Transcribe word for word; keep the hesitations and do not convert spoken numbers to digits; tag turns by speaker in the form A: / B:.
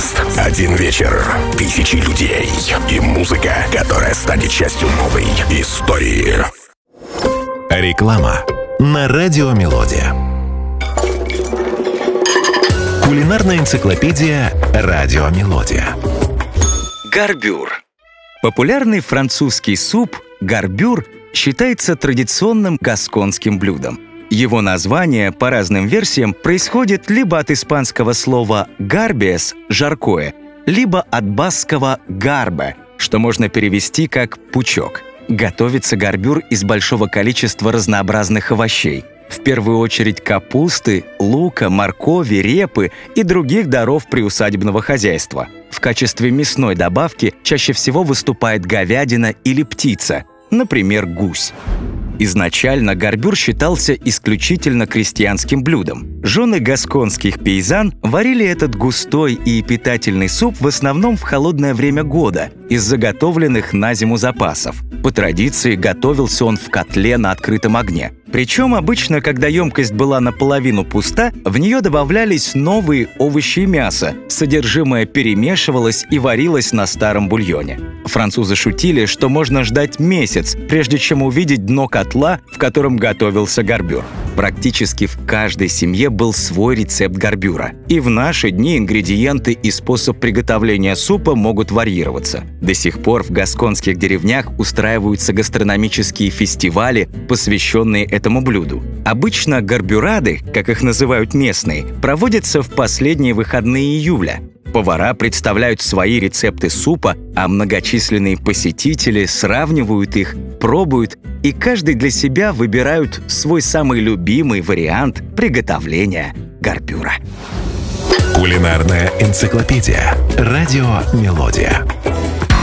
A: подкаст. Один вечер, тысячи людей и музыка, которая станет частью новой истории. Реклама на Радио Мелодия. Кулинарная энциклопедия Радио Мелодия.
B: Гарбюр. Популярный французский суп гарбюр считается традиционным гасконским блюдом. Его название, по разным версиям, происходит либо от испанского слова «гарбиес» — «жаркое», либо от баскского «гарбе», что можно перевести как «пучок». Готовится гарбюр из большого количества разнообразных овощей. В первую очередь капусты, лука, моркови, репы и других даров приусадебного хозяйства. В качестве мясной добавки чаще всего выступает говядина или птица, например, гусь. Изначально гарбюр считался исключительно крестьянским блюдом. Жены гасконских пейзан варили этот густой и питательный суп в основном в холодное время года из заготовленных на зиму запасов. По традиции готовился он в котле на открытом огне. Причем обычно, когда емкость была наполовину пуста, в нее добавлялись новые овощи и мясо, содержимое перемешивалось и варилось на старом бульоне. Французы шутили, что можно ждать месяц, прежде чем увидеть дно котла, в котором готовился гарбюр. Практически в каждой семье был свой рецепт гарбюра. И в наши дни ингредиенты и способ приготовления супа могут варьироваться. До сих пор в гасконских деревнях устраиваются гастрономические фестивали, посвященные этому блюду. Обычно гарбюрады, как их называют местные, проводятся в последние выходные июля. Повара представляют свои рецепты супа, а многочисленные посетители сравнивают их, пробуют, и каждый для себя выбирают свой самый любимый вариант приготовления гарбюра.
A: Кулинарная энциклопедия Радио Мелодия.